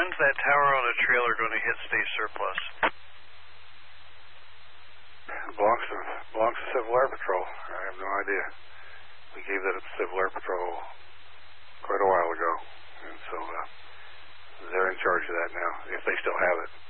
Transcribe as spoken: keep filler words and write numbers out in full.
when's that tower on a trailer going to hit state surplus? It belongs to, belongs to Civil Air Patrol. I have no idea. We gave that up to Civil Air Patrol quite a while ago, and so uh, they're in charge of that now, if they still have it.